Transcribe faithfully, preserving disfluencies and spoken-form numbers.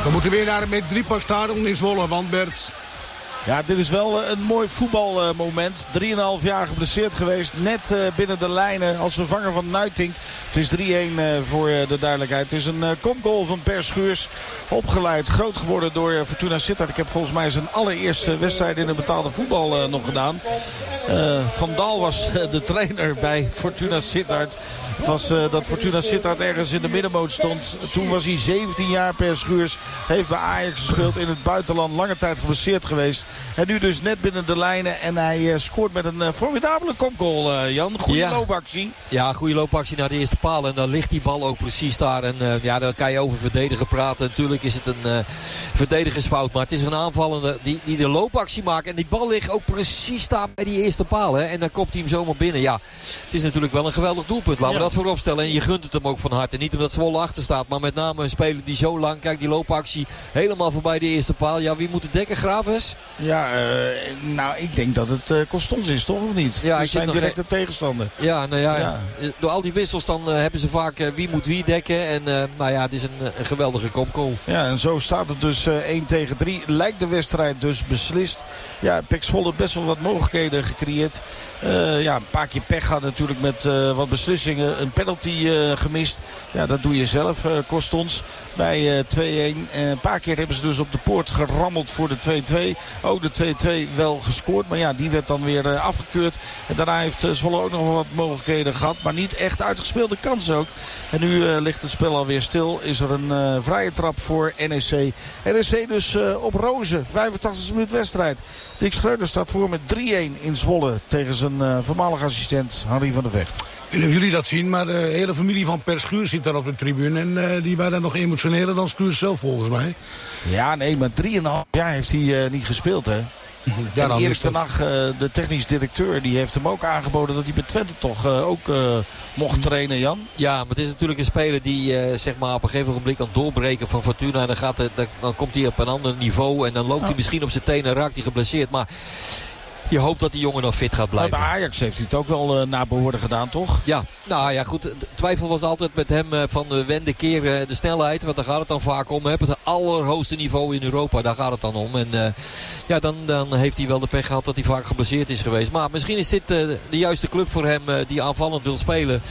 We moeten weer naar het met Drieparkstadion in Zwolle, want Bert... Ja, dit is wel een mooi voetbalmoment. drieënhalf jaar geblesseerd geweest. Net binnen de lijnen als vervanger van Nuitink. Het is drie-een voor de duidelijkheid. Het is een kopgoal van Per Schuurs. Opgeleid, groot geworden door Fortuna Sittard. Ik heb volgens mij zijn allereerste wedstrijd in het betaalde voetbal nog gedaan. Uh, Van Dal was de trainer bij Fortuna Sittard. Het was uh, dat Fortuna Sittard ergens in de middenmoot stond. Toen was hij zeventien jaar. Per Schuurs heeft bij Ajax gespeeld in het buitenland. Lange tijd geblesseerd geweest. En nu dus net binnen de lijnen. En hij uh, scoort met een uh, formidabele kopgoal, uh, Jan. Goede ja. loopactie. Ja, goede loopactie naar de eerste paal. En dan ligt die bal ook precies daar. En uh, ja, daar kan je over verdedigen praten. Natuurlijk is het een uh, verdedigersfout. Maar het is een aanvallende die, die de loopactie maakt. En die bal ligt ook precies daar bij die eerste paal. Hè? En dan kopt hij hem zomaar binnen. Ja, het is natuurlijk wel een geweldig doelpunt. Laten we ja. dat voorop stellen. En je gunt het hem ook van harte. Niet omdat Zwolle achter staat. Maar met name een speler die zo lang... Kijk, die loopactie helemaal voorbij de eerste paal. Ja, wie moet het dekken? Graves? Ja, uh, nou, ik denk dat het uh, Costons is, toch? Of niet? Ja, dus zijn directe ge- tegenstander. Ja, nou ja, ja. Door al die wissels dan uh, hebben ze vaak uh, wie moet wie dekken. En uh, nou ja, het is een, een geweldige kopgoal. Ja, en zo staat het dus uh, één tegen drie. Lijkt de wedstrijd dus beslist. Ja, P E C Zwolle best wel wat mogelijkheden gecreëerd. Uh, ja, een paar keer pech gehad natuurlijk met uh, wat beslissingen. Een penalty uh, gemist. Ja, dat doe je zelf, uh, Costons. Bij uh, twee-een. Uh, een paar keer hebben ze dus op de poort gerammeld voor de twee-twee. Ook de twee-twee wel gescoord. Maar ja, die werd dan weer uh, afgekeurd. En daarna heeft uh, Zwolle ook nog wel wat mogelijkheden gehad. Maar niet echt uitgespeelde kansen ook. En nu uh, ligt het spel alweer stil. Is er een uh, vrije trap voor N E C. N E C dus uh, op rozen. vijfentachtigste minuut wedstrijd. Dick Schreuder staat voor met drie-een in Zwolle. Tegen zijn uh, voormalige assistent Henri van der Vecht. Ik weet niet of jullie dat zien, maar de hele familie van Per Schuurs zit daar op de tribune. En uh, die waren nog emotioneler dan Schuurs zelf volgens mij. Ja, nee, maar drieënhalf jaar heeft hij uh, niet gespeeld, hè. Ja, en Erik ten Hag, uh, de technisch directeur, die heeft hem ook aangeboden dat hij bij Twente toch uh, ook uh, mocht trainen, Jan. Ja, maar het is natuurlijk een speler die uh, zeg maar op een gegeven moment kan doorbreken van Fortuna. En dan, gaat het, dan, dan komt hij op een ander niveau en dan loopt oh. hij misschien op zijn tenen en raakt hij geblesseerd. Maar je hoopt dat die jongen nog fit gaat blijven. Nou, bij Ajax heeft hij het ook wel uh, naar behoren gedaan, toch? Ja, nou ja, goed. De twijfel was altijd met hem uh, van uh, wende keer uh, de snelheid. Want daar gaat het dan vaak om. Hè. Het allerhoogste niveau in Europa, daar gaat het dan om. En uh, ja, dan, dan heeft hij wel de pech gehad dat hij vaak geblesseerd is geweest. Maar misschien is dit uh, de juiste club voor hem uh, die aanvallend wil spelen.